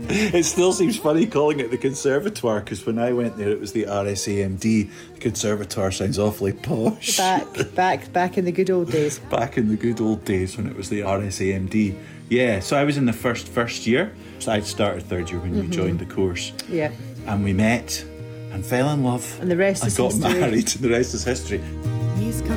It still seems funny calling it the conservatoire, because when I went there it was the RSAMD. The conservatoire sounds awfully posh. Back in the good old days. Back in the good old days when it was the RSAMD. Yeah, so I was in the first year. So I'd started third year when you joined the course. Yeah. And we met and fell in love. And the rest is history. And got married, and the rest is history. He's come